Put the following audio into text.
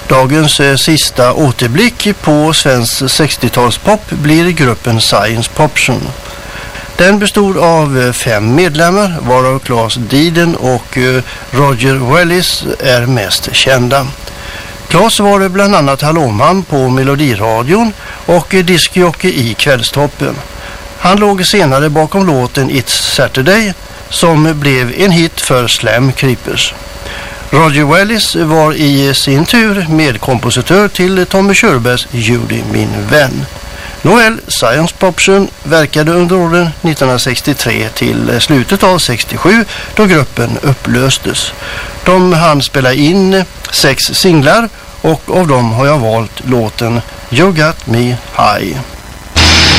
Dagens sista återblick på svensk 60-talspop blir gruppen Science Poption. Den bestod av 5 medlemmar, varav Claes Diden och Roger Wellis är mest kända. Claes var bland annat hallåman på Melodiradion och diskjockey i Kvällstoppen. Han låg senare bakom låten It's Saturday som blev en hit för Slam Creepers. Roger Wellis var i sin tur medkompositör till Tommy Körbergs Judy min vän. Nåväl, Science Poption verkade under åren 1963 till slutet av 67 då gruppen upplöstes. De hann spela in 6 singlar och av dem har jag valt låten You Got Me High.